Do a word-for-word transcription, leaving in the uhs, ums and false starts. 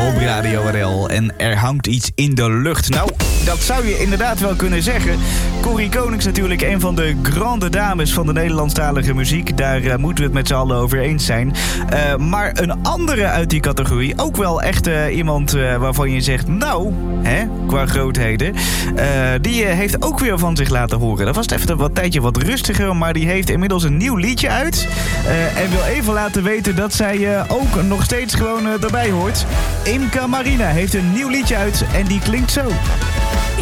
op Radio R L. En er hangt iets in de lucht. Nou, dat zou je inderdaad wel kunnen zeggen. Corrie Konings natuurlijk een van de grande dames van de Nederlandstalige muziek. Daar uh, moeten we het met z'n allen over eens zijn. Uh, maar een andere uit die categorie, ook wel echt uh, iemand uh, waarvan je zegt, nou, hè, qua grootheden. Uh, die uh, heeft ook weer van zich laten horen. Dat was even een wat tijdje wat rustiger, maar die heeft inmiddels een nieuw liedje uit. Uh, en wil even laten weten dat zij uh, ook nog steeds gewoon uh, erbij hoort. Imca Marina heeft een nieuw liedje uit en die klinkt zo.